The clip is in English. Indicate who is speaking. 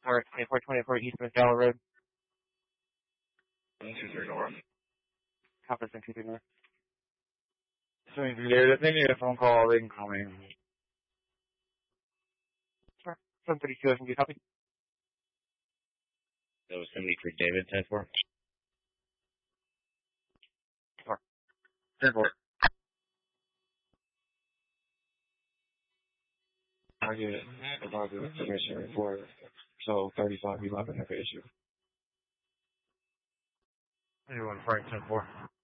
Speaker 1: Or 2424 East Mascala Road.
Speaker 2: 123 North.
Speaker 1: Compass and 23 North.
Speaker 2: So if they need a phone call, they can call me.
Speaker 1: Sure. 732 Ocean View, copy.
Speaker 3: That was somebody for David 10-4.
Speaker 1: Sure.
Speaker 2: 10-4. I get about the information for so 3511 have an issue.
Speaker 3: Anyone, Frank 10-4.